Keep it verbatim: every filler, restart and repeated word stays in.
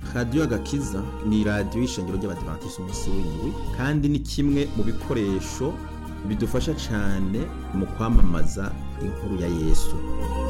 radiyo agakiza ni radiyo y'ishengero ry'abadivantisiti umunsi w'indwi kandi ni kimwe mu bikoresho bidufasha cyane mu kwamamaza inkuru ya Yesu.